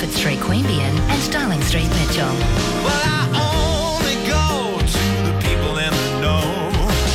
Shepherd Street, Queanbeyan and Darling Street, Mitchell. Well, I only go to the people in the know.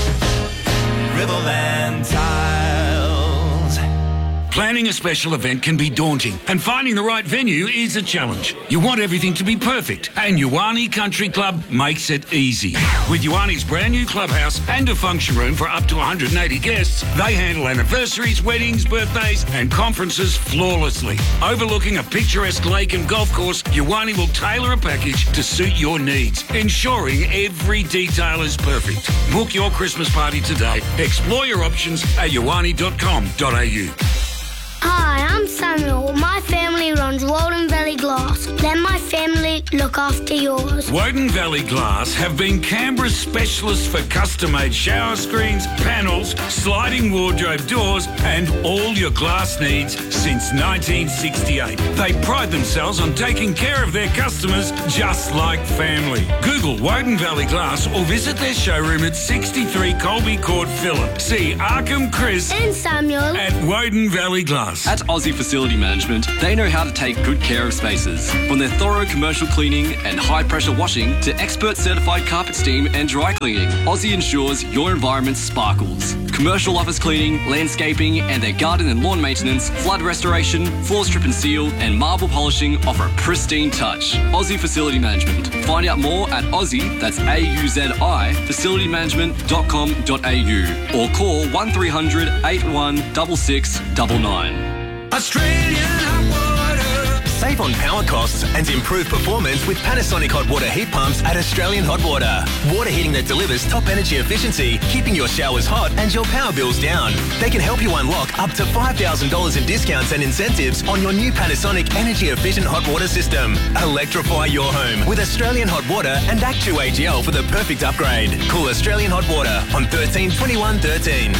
Riverland Tiles. Planning a special event can be daunting, and finding the right venue is a challenge. You want everything to be perfect, and Ioane Country Club makes it easy. With Ioane's brand new clubhouse and a function room for up to 180 guests, they handle anniversaries, weddings, birthdays, and conferences flawlessly. Overlooking a picturesque lake and golf course, Ioane will tailor a package to suit your needs, ensuring every detail is perfect. Book your Christmas party today. Explore your options at ioane.com.au. Hi, I'm Samuel. My family runs Woden Valley Glass. Let my family look after yours. Woden Valley Glass have been Canberra's specialists for custom-made shower screens, panels, sliding wardrobe doors and all your glass needs since 1968. They pride themselves on taking care of their customers just like family. Google Woden Valley Glass or visit their showroom at 63 Colby Court, Phillip. See Arkham, Chris And Samuel at Woden Valley Glass. At Aussie Facility Management, they know how to take good care of spaces. From their thorough commercial cleaning and high-pressure washing to expert certified carpet steam and dry cleaning, Aussie ensures your environment sparkles. Commercial office cleaning, landscaping, and their garden and lawn maintenance, flood restoration, floor strip and seal, and marble polishing offer a pristine touch. Aussie Facility Management. Find out more at Aussie, that's AUZI, facilitymanagement.com.au or call 1300 81 6699. Australian hot water. Save on power costs and improve performance with Panasonic hot water heat pumps at Australian Hot Water. Water heating that delivers top energy efficiency, keeping your showers hot and your power bills down. They can help you unlock up to $5,000 in discounts and incentives on your new Panasonic energy efficient hot water system. Electrify your home with Australian Hot Water and Actu AGL for the perfect upgrade. Call Australian Hot Water on 13 21 13.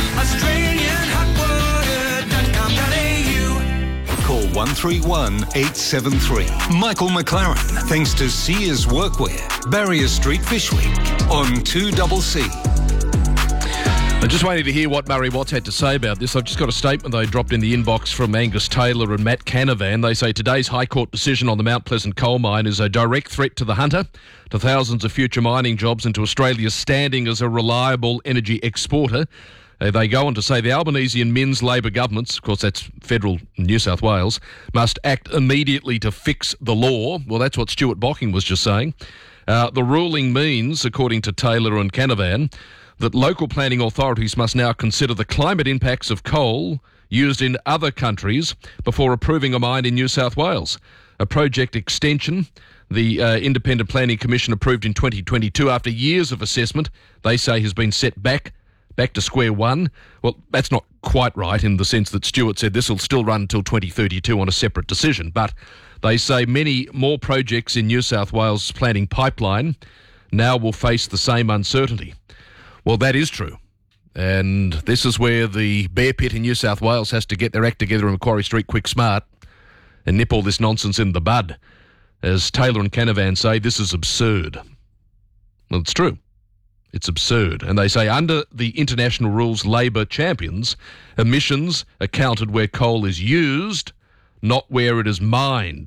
AustralianHotWater.com.au. Call 131 873. Michael McLaren, thanks to Sears Workwear, Barrier Street, Fishwick, on 2CC. I'm just waiting to hear what Murray Watts had to say about this. I've just got a statement they dropped in the inbox from Angus Taylor and Matt Canavan. They say today's High Court decision on the Mount Pleasant coal mine is a direct threat to the Hunter, to thousands of future mining jobs and to Australia's standing as a reliable energy exporter. They go on to say the Albanese and Minns Labor governments, of course that's federal New South Wales, must act immediately to fix the law. Well, that's what Stuart Bocking was just saying. The ruling means, according to Taylor and Canavan, that local planning authorities must now consider the climate impacts of coal used in other countries before approving a mine in New South Wales. A project extension the Independent Planning Commission approved in 2022 after years of assessment, they say has been set back to square one. Well, that's not quite right in the sense that Stuart said this will still run until 2032 on a separate decision. But they say many more projects in New South Wales planning pipeline now will face the same uncertainty. Well, that is true. And this is where the bear pit in New South Wales has to get their act together in Macquarie Street quick smart and nip all this nonsense in the bud. As Taylor and Canavan say, this is absurd. Well, it's true. It's absurd. And they say under the international rules Labor champions, emissions are counted where coal is used, not where it is mined.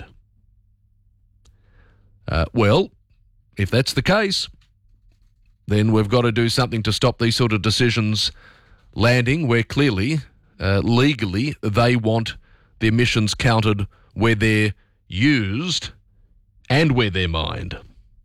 Well, if that's the case, then we've got to do something to stop these sort of decisions landing where clearly, legally, they want the emissions counted where they're used and where they're mined.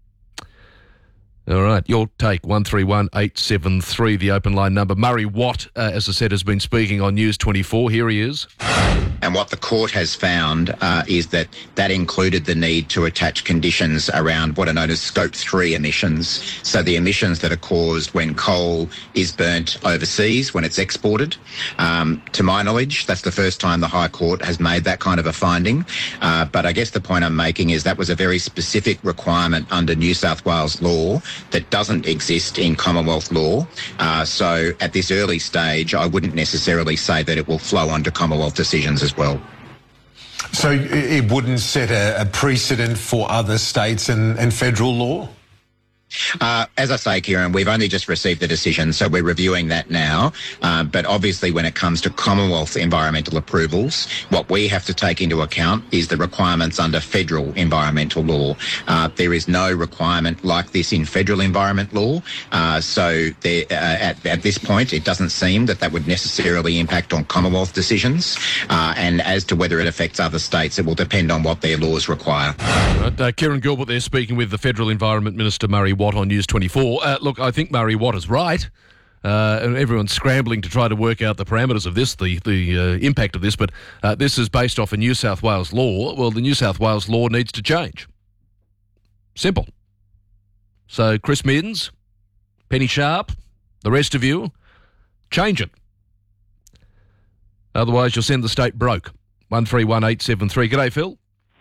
All right, your take, 131873, the open line number. Murray Watt, as I said, has been speaking on News 24. Here he is. And what the court has found is that included the need to attach conditions around what are known as Scope 3 emissions. So the emissions that are caused when coal is burnt overseas, when it's exported. To my knowledge, that's the first time the High Court has made that kind of a finding. But I guess the point I'm making is that was a very specific requirement under New South Wales law that doesn't exist in Commonwealth law. So at this early stage, I wouldn't necessarily say that it will flow onto Commonwealth decisions as well. So it wouldn't set a precedent for other states and federal law? As I say, Kieran, we've only just received the decision, so we're reviewing that now. But obviously, when it comes to Commonwealth environmental approvals, what we have to take into account is the requirements under federal environmental law. There is no requirement like this in federal environment law. So at this point, it doesn't seem that would necessarily impact on Commonwealth decisions. And as to whether it affects other states, it will depend on what their laws require. Kieran Gilbert there speaking with the Federal Environment Minister Murray Watt on News 24. Look, I think Murray Watt is right. And everyone's scrambling to try to work out the parameters of this, the impact of this, but this is based off a New South Wales law. Well, the New South Wales law needs to change. Simple. So Chris Minns, Penny Sharp, the rest of you, change it. Otherwise, you'll send the state broke. 131873. G'day, Phil.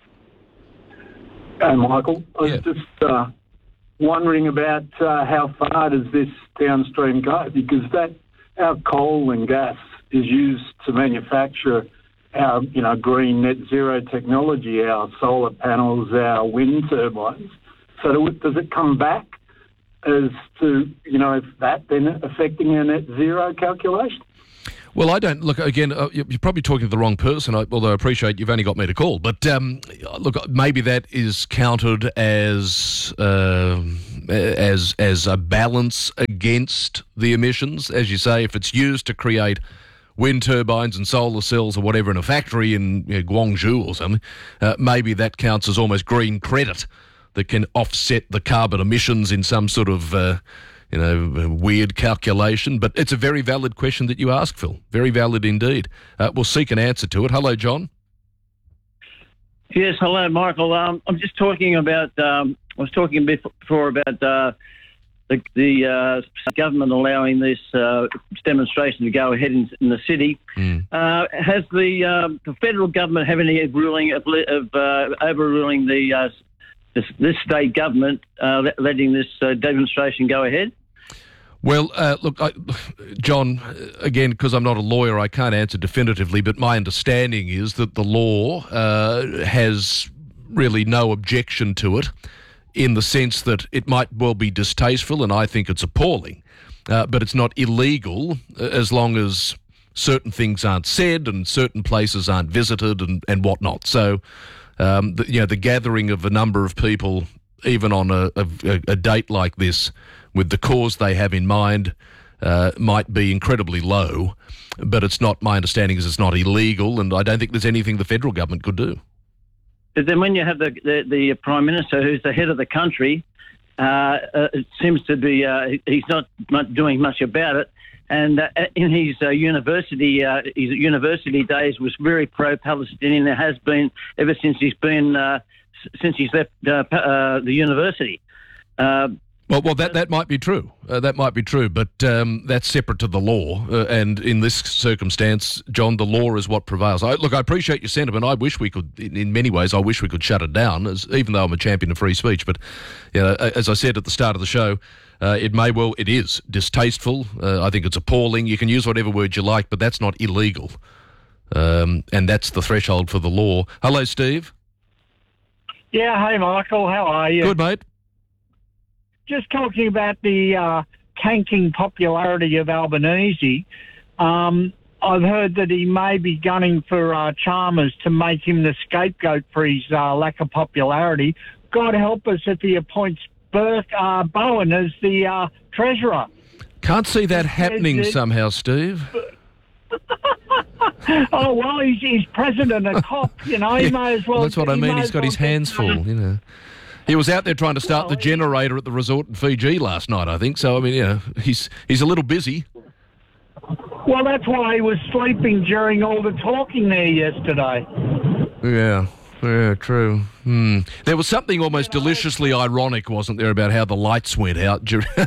Hey, Michael. I was just wondering about how far does this downstream go? Because our coal and gas is used to manufacture our, green net zero technology, our solar panels, our wind turbines. So does it come back as to, if that then affecting our net zero calculation? Well, I don't... Look, again, you're probably talking to the wrong person, although I appreciate you've only got me to call. But, look, maybe that is counted as a balance against the emissions. As you say, if it's used to create wind turbines and solar cells or whatever in a factory in Guangzhou or something, maybe that counts as almost green credit that can offset the carbon emissions in some sort of... weird calculation, but it's a very valid question that you ask, Phil. Very valid indeed. We'll seek an answer to it. Hello, John. Yes, hello, Michael. I'm just talking about, I was talking before about the government allowing this demonstration to go ahead in the city. Has the federal government have any ruling of overruling this state government letting this demonstration go ahead? Well, look, John, again, because I'm not a lawyer, I can't answer definitively, but my understanding is that the law has really no objection to it in the sense that it might well be distasteful, and I think it's appalling, but it's not illegal as long as certain things aren't said and certain places aren't visited and whatnot. So, the gathering of a number of people, even on a date like this, with the cause they have in mind, might be incredibly low, but it's not, my understanding is it's not illegal, and I don't think there's anything the federal government could do. But then when you have the Prime Minister, who's the head of the country, it seems to be, he's not doing much about it, and in his university days was very pro-Palestinian. It has been ever since he's left the university. Well, that might be true. That might be true, but that's separate to the law. And in this circumstance, John, the law is what prevails. I appreciate your sentiment. I wish we could, in many ways, I wish we could shut it down, even though I'm a champion of free speech. But, as I said at the start of the show, it is distasteful. I think it's appalling. You can use whatever word you like, but that's not illegal. And that's the threshold for the law. Hello, Steve. Yeah, hey, Michael. How are you? Good, mate. Just talking about the tanking popularity of Albanese, I've heard that he may be gunning for Chalmers to make him the scapegoat for his lack of popularity. God help us if he appoints Bowen as the treasurer. Can't see that happening somehow, Steve. Oh, well, he's president, a cop, he may as well... That's what I mean. He's got his hands full, He was out there trying to start the generator at the resort in Fiji last night, I think. So, I mean, he's a little busy. Well, that's why he was sleeping during all the talking there yesterday. Yeah, true. There was something almost deliciously ironic, wasn't there, about how the lights went out.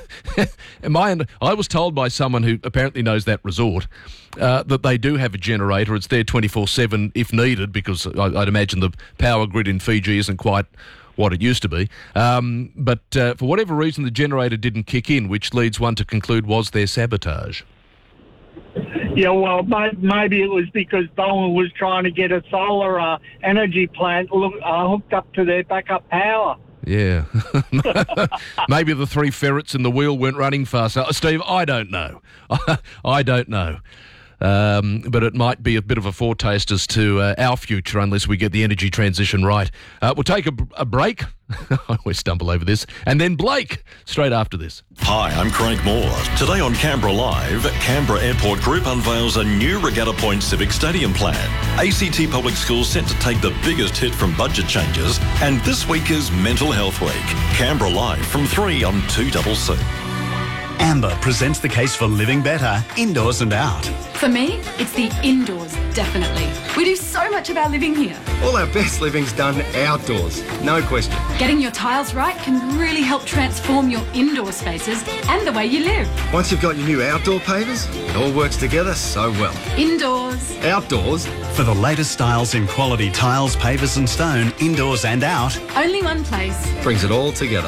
I was told by someone who apparently knows that resort that they do have a generator. It's there 24/7 if needed, because I'd imagine the power grid in Fiji isn't quite what it used to be. But for whatever reason, the generator didn't kick in, which leads one to conclude was their sabotage. Yeah, well, maybe it was because Bowen was trying to get a solar energy plant hooked up to their backup power. Yeah. Maybe the 3 ferrets in the wheel weren't running fast. Steve, I don't know. I don't know. But it might be a bit of a foretaste as to our future unless we get the energy transition right. We'll take a break. I always stumble over this. And then Blake, straight after this. Hi, I'm Craig Moore. Today on Canberra Live, Canberra Airport Group unveils a new Regatta Point Civic Stadium plan. ACT Public Schools set to take the biggest hit from budget changes. And this week is Mental Health Week. Canberra Live from 3 on 2CC. Amber presents the case for living better, indoors and out. For me, it's the indoors, definitely. We do so much of our living here. All our best living's done outdoors, no question. Getting your tiles right can really help transform your indoor spaces and the way you live. Once you've got your new outdoor pavers, it all works together so well. Indoors. Outdoors. For the latest styles in quality tiles, pavers and stone, indoors and out. Only one place. Brings it all together.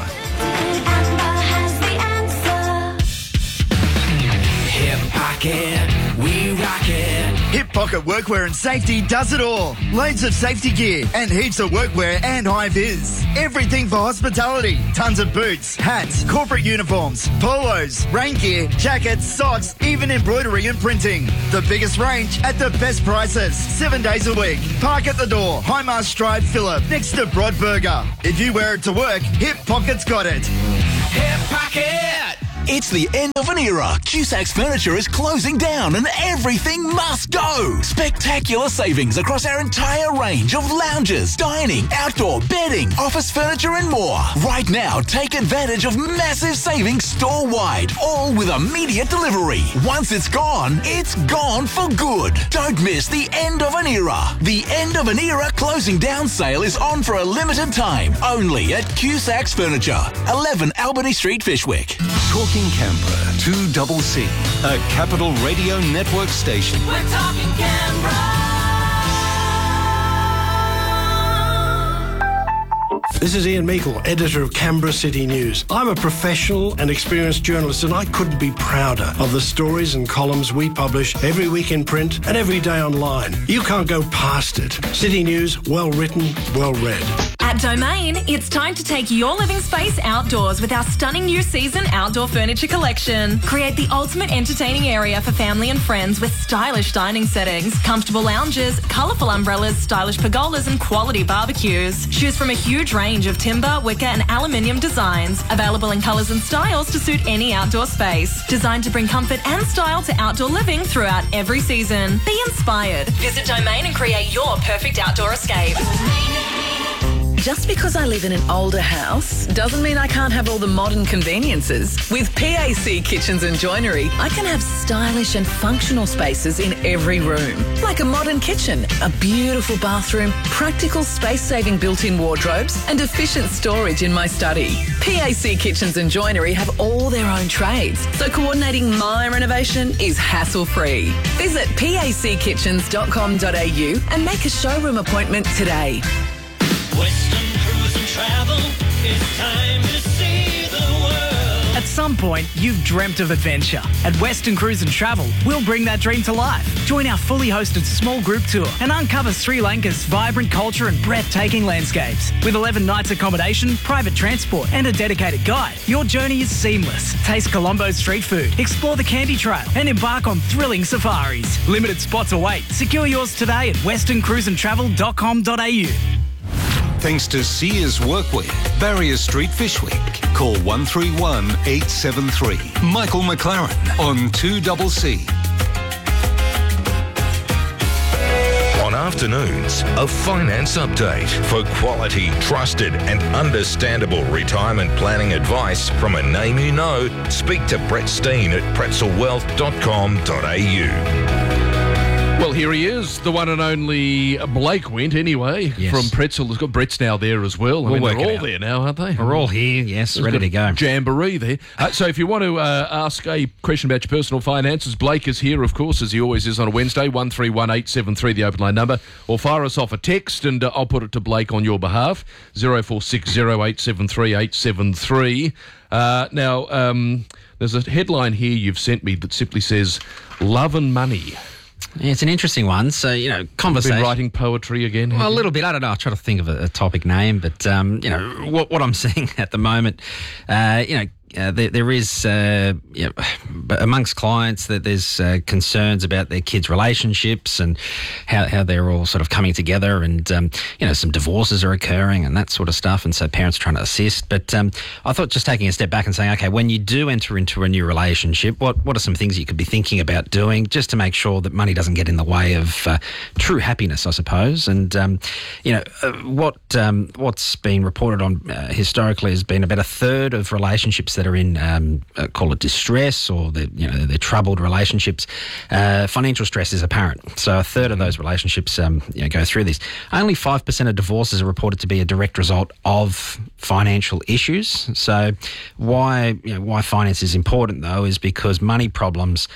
Hip Pocket, we rock it. Hip Pocket Workwear and Safety does it all. Loads of safety gear and heaps of workwear and high-vis. Everything for hospitality. Tons of boots, hats, corporate uniforms, polos, rain gear, jackets, socks, even embroidery and printing. The biggest range at the best prices. 7 days a week. Park at the door. Highmarsh Drive, Phillip, next to Broadburger. If you wear it to work, Hip Pocket's got it. Hip Pocket! It's the end of an era. Cusac's Furniture is closing down and everything must go. Spectacular savings across our entire range of lounges, dining, outdoor, bedding, office furniture and more. Right now, take advantage of massive savings store-wide, all with immediate delivery. Once it's gone for good. Don't miss the end of an era. The end of an era closing down sale is on for a limited time, only at Cusac's Furniture, 11 Albany Street, Fishwick. Talking Canberra, 2CC, a Capital Radio Network station. We're talking Canberra. This is Ian Meikle, editor of Canberra City News. I'm a professional and experienced journalist, and I couldn't be prouder of the stories and columns we publish every week in print and every day online. You can't go past it. City News, well written, well read. At Domain, it's time to take your living space outdoors with our stunning new season outdoor furniture collection. Create the ultimate entertaining area for family and friends with stylish dining settings, comfortable lounges, colourful umbrellas, stylish pergolas and quality barbecues. Choose from a huge range of timber, wicker and aluminium designs, available in colours and styles to suit any outdoor space. Designed to bring comfort and style to outdoor living throughout every season. Be inspired. Visit Domain and create your perfect outdoor escape. Just because I live in an older house doesn't mean I can't have all the modern conveniences. With PAC Kitchens and Joinery, I can have stylish and functional spaces in every room. Like a modern kitchen, a beautiful bathroom, practical space-saving built-in wardrobes and efficient storage in my study. PAC Kitchens and Joinery have all their own trades, so coordinating my renovation is hassle-free. Visit packitchens.com.au and make a showroom appointment today. Western Cruise and Travel, it's time to see the world. At some point, you've dreamt of adventure. At Western Cruise and Travel, we'll bring that dream to life. Join our fully hosted small group tour and uncover Sri Lanka's vibrant culture and breathtaking landscapes. With 11 nights accommodation, private transport and a dedicated guide, your journey is seamless. Taste Colombo's street food, explore the Candy Trail and embark on thrilling safaris. Limited spots await. Secure yours today at westerncruiseandtravel.com.au. Thanks to Sears Workwear, Barrier Street, Fishwick. Call 131 873. Michael McLaren on 2CC. On afternoons, a finance update for quality, trusted and understandable retirement planning advice from a name you know. Speak to Brett Steen at pretzelwealth.com.au. Well, here he is, the one and only Blake Wint, anyway, from Pretzel. There's got Brett's now there as well. I mean, they're all there now, aren't they? We're all here, yes, There's ready to go. Jamboree there. So if you want to ask a question about your personal finances, Blake is here, of course, as he always is on a Wednesday, 131873, the open line number, or fire us off a text and I'll put it to Blake on your behalf, 0460873873. Now, there's a headline here you've sent me that simply says, Love and Money. Yeah, it's an interesting one. So, conversation. Been writing poetry again? Well, a little bit. I don't know. I'll try to think of a topic name, but, what I'm seeing at the moment, there is, amongst clients, that there's concerns about their kids' relationships and how they're all sort of coming together, and some divorces are occurring and that sort of stuff, and so parents are trying to assist. But I thought just taking a step back and saying, okay, when you do enter into a new relationship, what are some things you could be thinking about doing just to make sure that money doesn't get in the way of true happiness, I suppose. And what's been reported on historically has been about a third of relationships that are in call it distress, or they're troubled relationships. Financial stress is apparent. So a third of those relationships go through this. Only 5% of divorces are reported to be a direct result of financial issues. So why finance is important, though, is because money problems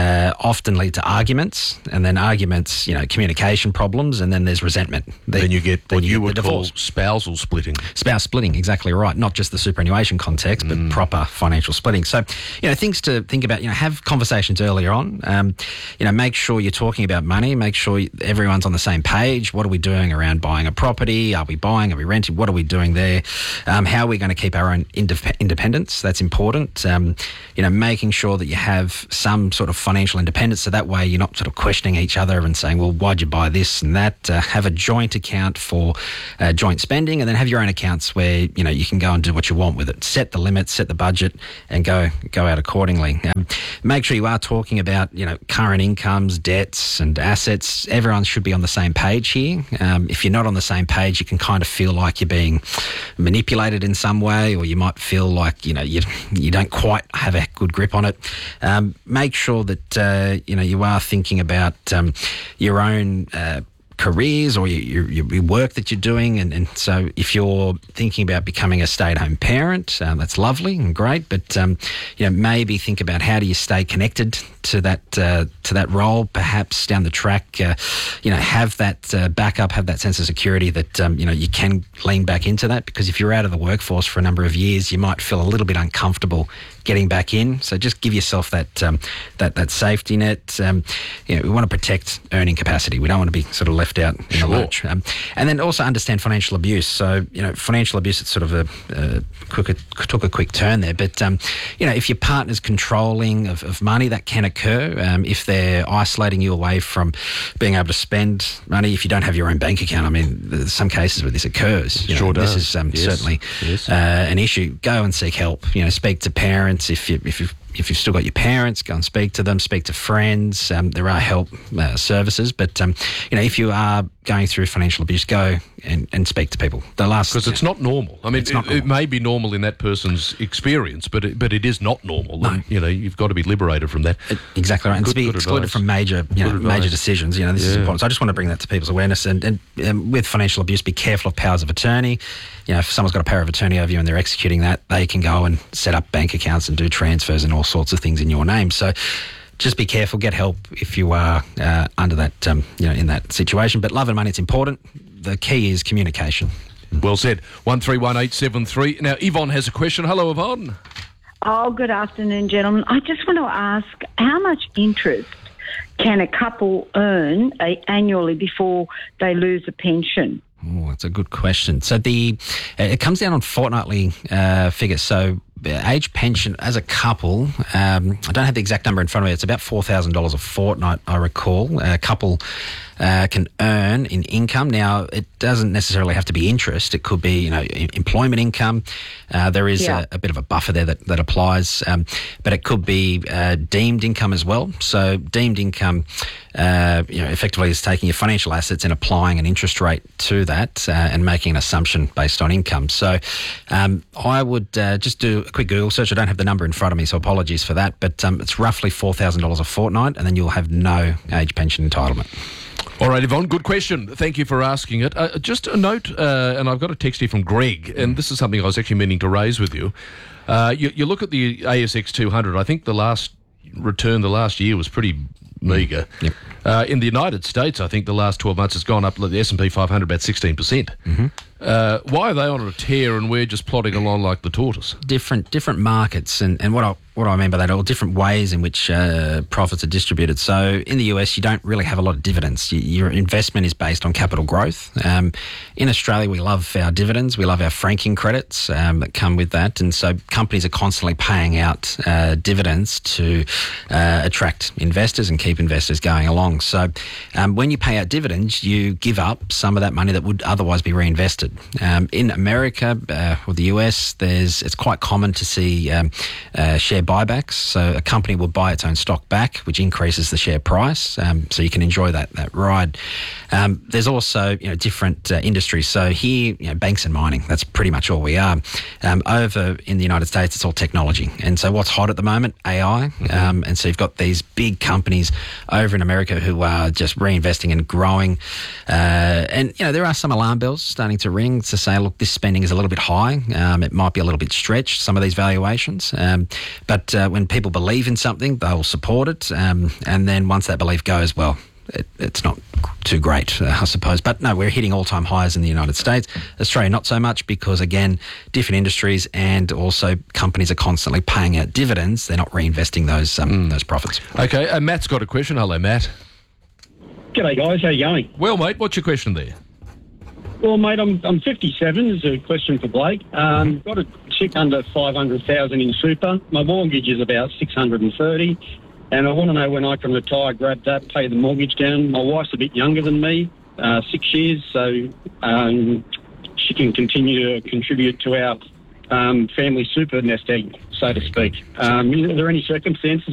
often lead to arguments, and then arguments, communication problems, and then there's resentment. Then you get what you would call spousal splitting. Spouse splitting, exactly right. Not just the superannuation context, but proper financial splitting. So, things to think about, have conversations earlier on. Make sure you're talking about money. Make sure everyone's on the same page. What are we doing around buying a property? Are we buying? Are we renting? What are we doing there? How are we going to keep our own independence? That's important. Making sure that you have some sort of financial independence, so that way you're not sort of questioning each other and saying, well, why'd you buy this and that? Have a joint account for joint spending, and then have your own accounts where, you can go and do what you want with it. Set the limits, set the budget, and go out accordingly. Make sure you are talking about, current incomes, debts and assets. Everyone should be on the same page here. If you're not on the same page, you can kind of feel like you're being manipulated in some way, or you might feel like, you don't quite have a good grip on it. Make sure that, you are thinking about your own careers or your work that you're doing, and so if you're thinking about becoming a stay-at-home parent, that's lovely and great, but maybe think about how do you stay connected to that role, perhaps down the track, have that backup, have that sense of security that you can lean back into that, because if you're out of the workforce for a number of years, you might feel a little bit uncomfortable getting back in. So just give yourself that safety net. We want to protect earning capacity. We don't want to be sort of left out in the lurch. And then also understand financial abuse. So financial abuse, it's sort of took a quick turn there. But if your partner's controlling of money, that can occur. If they're isolating you away from being able to spend money, if you don't have your own bank account, there's some cases where this occurs. Sure does. This is certainly an issue. Go and seek help. Speak to parents. If you've still got your parents, go and speak to them, speak to friends. There are help services, but if you are going through financial abuse, go and speak to people. Because it's not normal. It may be normal in that person's experience, but it is not normal. No. And, you've got to be liberated from that. Exactly right. And to be excluded from major decisions. This is important. So I just want to bring that to people's awareness. And with financial abuse, be careful of powers of attorney. If someone's got a power of attorney over you and they're executing that, they can go and set up bank accounts and do transfers and all sorts of things in your name. So just be careful, get help if you are under that, in that situation. But love and money, it's important. The key is communication. Well said. 131873. Now, Yvonne has a question. Hello, Yvonne. Oh, good afternoon, gentlemen. I just want to ask, how much interest can a couple earn annually before they lose a pension? Oh, that's a good question. So it comes down on fortnightly figures. So age pension as a couple, I don't have the exact number in front of me. It's about $4,000 a fortnight, I recall. A couple can earn in income. Now, it doesn't necessarily have to be interest. It could be, employment income. There is a bit of a buffer there that applies, but it could be deemed income as well. So deemed income, effectively is taking your financial assets and applying an interest rate to that and making an assumption based on income. So I would just do a quick Google search. I don't have the number in front of me, so apologies for that, but it's roughly $4,000 a fortnight, and then you'll have no age pension entitlement. All right, Yvonne, good question. Thank you for asking it. Just a note, and I've got a text here from Greg, and this is something I was actually meaning to raise with you. You look at the ASX 200, I think the last year was pretty meagre. Yep. In the United States, I think the last 12 months has gone up, the S&P 500, about 16%. Mm-hmm. Why are they on a tear and we're just plodding along like the tortoise? Different markets, and what I mean by that are different ways in which profits are distributed. So in the US, you don't really have a lot of dividends. Your investment is based on capital growth. In Australia, we love our dividends. We love our franking credits that come with that. And so companies are constantly paying out dividends to attract investors and keep investors going along. So when you pay out dividends, you give up some of that money that would otherwise be reinvested. In America or the US, it's quite common to see share buybacks. So a company will buy its own stock back, which increases the share price. So you can enjoy that ride. There's also different industries. So here, banks and mining. That's pretty much all we are. Over in the United States, it's all technology. And so what's hot at the moment? AI. And so you've got these big companies over in America who are just reinvesting and growing. And there are some alarm bells starting to ring to say, look, this spending is a little bit high. It might be a little bit stretched, some of these valuations. But when people believe in something, they'll support it. And then once that belief goes, well, it's not too great, I suppose. But no, we're hitting all-time highs in the United States. Australia, not so much because, again, different industries and also companies are constantly paying out dividends. They're not reinvesting those profits. Okay, Matt's got a question. Hello, Matt. G'day, guys. How you going? Well, mate, what's your question there? Well, mate, I'm 57. This is a question for Blake. Got a chick under 500,000 in super. My mortgage is about 630, and I want to know when I can retire, grab that, pay the mortgage down. My wife's a bit younger than me, 6 years, so she can continue to contribute to our family super nest egg, so to speak. Are there any circumstances